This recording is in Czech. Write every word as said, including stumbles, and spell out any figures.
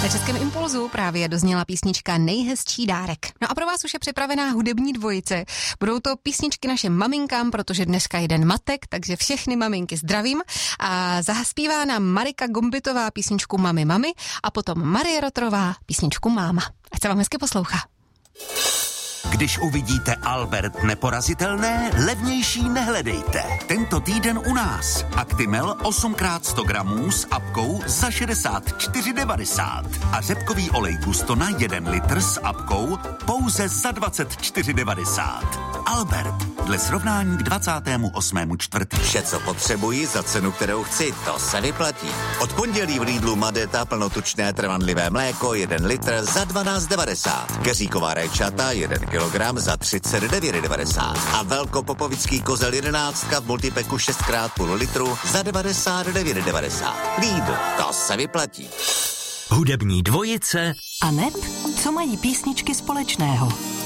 Na Českém impulzu právě dozněla písnička Nejhezčí dárek. No a pro vás už je připravená hudební dvojice. Budou to písničky našim maminkám, protože dneska je den matek, takže všechny maminky zdravím. A zaspívá nám Marika Gombitová písničku Mami Mami a potom Marie Rotrová písničku Máma. Ať se vám hezky poslouchá. Když uvidíte Albert neporazitelné, levnější nehledejte. Tento týden u nás. Actimel osm krát sto gramů s apkou za šedesát čtyři devadesát. A řepkový olej Gusto na jeden litr s apkou pouze za dvacet čtyři devadesát. Albert, dle srovnání k dvacátému osmému čtvrtý. Vše, co potřebuji za cenu, kterou chci, to se vyplatí. Od pondělí v Lidlu Madeta plnotučné trvanlivé mléko jeden litr za dvanáct devadesát. Keříková rajčata jeden kilogram za třicet devět devadesát. A velkopopovický kozel jedenáctka v multipeku šest krát půl litru za devadesát devět devadesát. Lidl, to se vyplatí. Hudební dvojice a neb, co mají písničky společného.